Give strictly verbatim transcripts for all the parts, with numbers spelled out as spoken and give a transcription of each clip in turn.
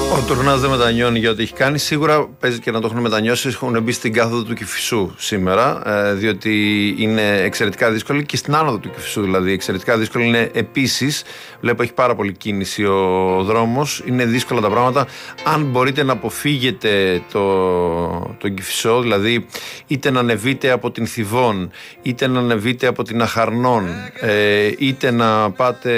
Ο Τουρνάς δεν μετανιώνει για ό,τι έχει κάνει. Σίγουρα παίζει και να το έχουν μετανιώσει. Έχουν μπει στην κάθοδο του Κηφισού σήμερα, διότι είναι εξαιρετικά δύσκολη, και στην άνοδο του Κηφισού δηλαδή. Εξαιρετικά δύσκολη είναι επίσης. Βλέπω έχει πάρα πολύ κίνηση ο δρόμος. Είναι δύσκολα τα πράγματα. Αν μπορείτε να αποφύγετε το, τον Κηφισό, δηλαδή είτε να ανεβείτε από την Θηβών, είτε να ανεβείτε από την Αχαρνών, είτε να πάτε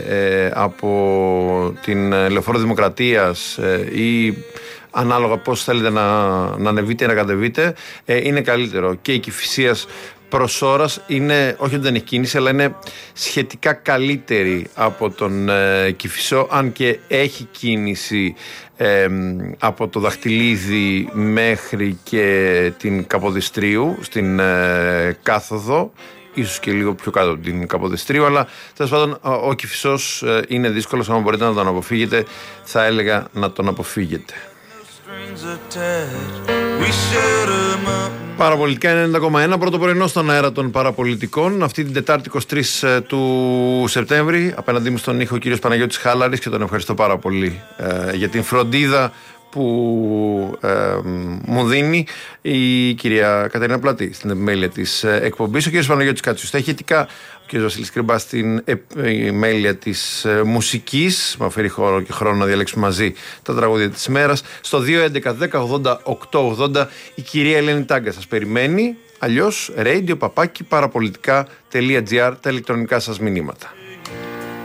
από την Λεωφόρο Δημοκρατίας ή ανάλογα πώς θέλετε να, να ανεβείτε ή να κατεβείτε, ε, είναι καλύτερο. Και η Κηφισίας προς ώρας είναι, όχι ότι δεν έχει κίνηση, αλλά είναι σχετικά καλύτερη από τον ε, Κηφισό, αν και έχει κίνηση ε, από το Δαχτυλίδι μέχρι και την Καποδιστρίου στην ε, κάθοδο, ίσως και λίγο πιο κάτω από την Καποδιστρίου, αλλά τέλος πάντων ο, ο Κηφισός ε, είναι δύσκολος. Αν μπορείτε να τον αποφύγετε, θα έλεγα να τον αποφύγετε. Παραπολιτικά ενενήντα κόμμα ένα, πρώτο πρωινό στον αέρα των παραπολιτικών. Αυτή την Τετάρτη εικοστή τρίτη του Σεπτέμβρη. Απέναντί μου στον ήχο ο κύριος Παναγιώτης Χάλαρης, και τον ευχαριστώ πάρα πολύ ε, για την φροντίδα που ε, μου δίνει η κυρία Κατερίνα Πλατή στην επιμέλεια της ε, εκπομπής. Ο κύριος Παναγιώτης Κάτσιος στα ηχητικά, ο κύριος Βασίλης Κρυμπάς στην επιμέλεια της ε, μουσικής. Μα φέρει χώρο και χρόνο να διαλέξουμε μαζί τα τραγούδια της ημέρας. Στο δύο έντεκα δέκα ογδόντα οκτώ ογδόντα η κυρία Ελένη Τάγκα σας περιμένει. Αλλιώς radio παπάκι παραπολιτικά τελεία gr, τα ηλεκτρονικά σας μηνύματα.